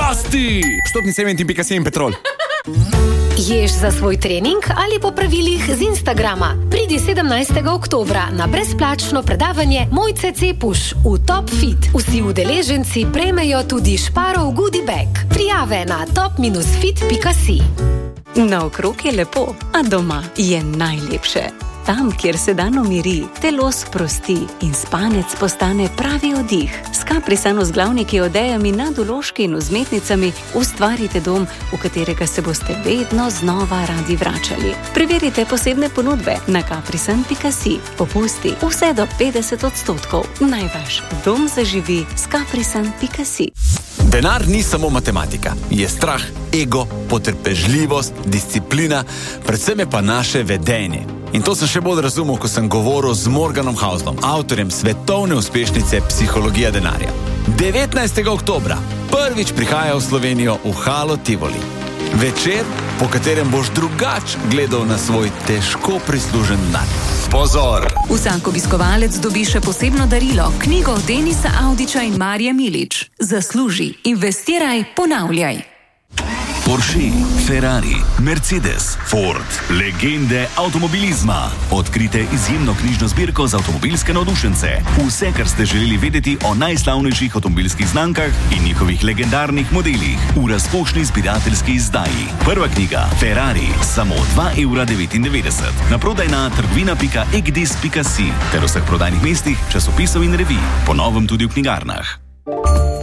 Zlasti! Vstopni segment in Pikasi in Petrol. Ješ za svoj trening ali po pravilih z Instagrama? Pridi 17. oktobra na brezplačno predavanje Mojce Cepuš v Top Fit. Vsi udeleženci prejmejo tudi Šparov goodie bag. Prijave na top-fit.si. Naokrog je lepo, a doma je najlepše. Tam, kjer se dan umiri, telo sprosti in spanec postane pravi oddih. S Caprisano z glavniki, odejami, nadvložki in vzmetnicami ustvarite dom, v katerega se boste vedno znova radi vračali. Preverite posebne ponudbe na caprisan.si. Popusti vse do 50%. Naj vaš dom zaživi s caprisan.si. Denar ni samo matematika. Je strah, ego, potrpežljivost, disciplina, predvsem je pa naše vedenje. In to sem še bolj razumel, ko sem govoril z Morganom Houselom, avtorjem svetovne uspešnice Psihologija denarja. 19. oktobra prvič prihaja v Slovenijo v Halo Tivoli. Večer, po katerem boš drugač gledal na svoj težko prislužen denar. Pozor! Vsak obiskovalec dobi še posebno darilo, knjigo Denisa Audića in Marije Milič. Zasluži, investiraj, ponavljaj. Porsche, Ferrari, Mercedes, Ford, legende avtomobilizma. Odkrite izjemno knjižno zbirko za avtomobilske navdušence. Vse, kar ste želeli vedeti o najslavnejših avtomobilskih znamkah in njihovih legendarnih modelih v razkošni zbirateljski izdaji. Prva knjiga Ferrari, samo 2,99 €. Naprodaj na trgovina.egdis.si ter vseh prodajnih mestih, časopisov in revij. Po novem tudi v knjigarnah.